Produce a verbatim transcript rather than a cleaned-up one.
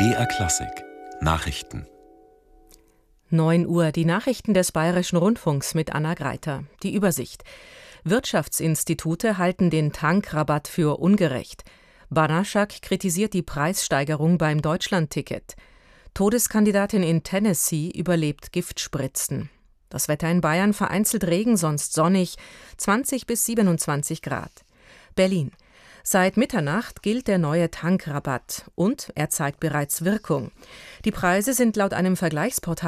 B R Klassik Nachrichten. neun Uhr, die Nachrichten des Bayerischen Rundfunks mit Anna Greiter. Die Übersicht. Wirtschaftsinstitute halten den Tankrabatt für ungerecht. Banaschak kritisiert die Preissteigerung beim Deutschlandticket. Todeskandidatin in Tennessee überlebt Giftspritzen. Das Wetter in Bayern: vereinzelt Regen, sonst sonnig, zwanzig bis siebenundzwanzig Grad. Berlin: Seit Mitternacht gilt der neue Tankrabatt und er zeigt bereits Wirkung. Die Preise sind laut einem Vergleichsportal